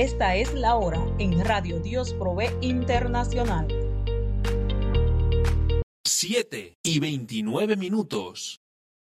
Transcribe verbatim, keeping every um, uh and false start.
Esta es la hora en Radio Dios Provee Internacional. siete y veintinueve minutos.